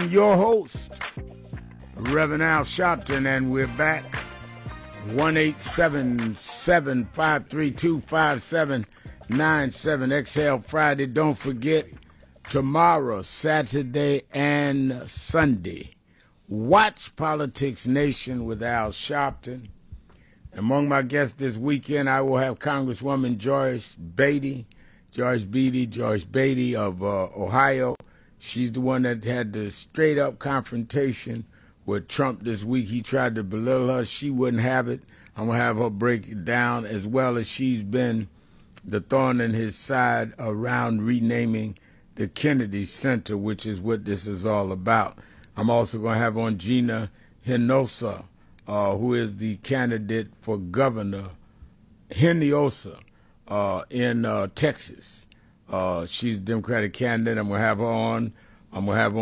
your host, Reverend Al Sharpton, and we're back. 1-877-532-5797. Exhale Friday. Don't forget, tomorrow, Saturday and Sunday, watch Politics Nation with Al Sharpton. Among my guests this weekend, I will have Congresswoman Joyce Beatty of Ohio. She's the one that had the straight-up confrontation with Trump this week. He tried to belittle her. She wouldn't have it. I'm going to have her break it down, as well as she's been the thorn in his side around renaming the Kennedy Center, which is what this is all about. I'm also going to have on Gina Hinojosa, who is the candidate for governor, Hinojosa, in Texas. She's a Democratic candidate. I'm going to have her on.